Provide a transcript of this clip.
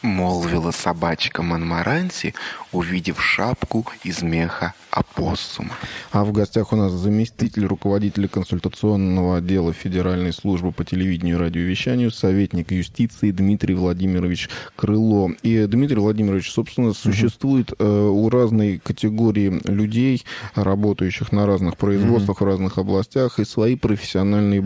молвила собачка Монморанси, увидев шапку из меха опоссума. А в гостях у нас заместитель руководителя консультационного отдела Федеральной службы по телевидению и радиовещанию, советник юстиции Дмитрий Владимирович Крыло. И, Дмитрий Владимирович, собственно, существует у разной категории людей, работающих на разных производствах в разных областях, и свои профессиональные